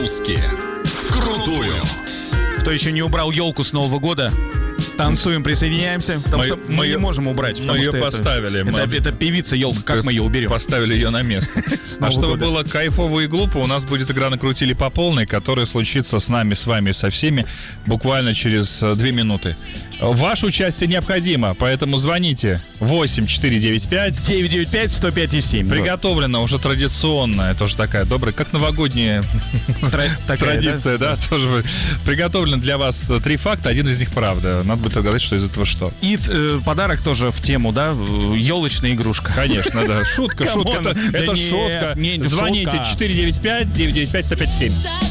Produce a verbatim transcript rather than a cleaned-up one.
выпуске. Вкрутую. Кто еще не убрал елку с Нового года, танцуем, присоединяемся, потому Мы- что мы, мы не ее- можем убрать. мы потому ее что это- поставили. Это, Мы- это певица елка, как мы ее уберем? Поставили ее на место. А Нового чтобы года. было кайфово и глупо, у нас будет игра «Накрутили по полной», которая случится с нами, с вами, со всеми буквально через э, две минуты. Ваше участие необходимо, поэтому звоните восемь четыре девять пять. девять девять пять сто пять и семь. Приготовлено уже традиционно, это уже такая добрая, как новогодняя традиция, да? Тоже приготовлено для вас три факта, один из них правда. Надо будет угадать, что из этого что. И э, подарок тоже в тему, да? Елочная игрушка. Конечно, да. Шутка, шутка. Камон. Это, Да это не, шутка. не, не Звоните шутка. четыре девять пять девять девять пять сто пять семь.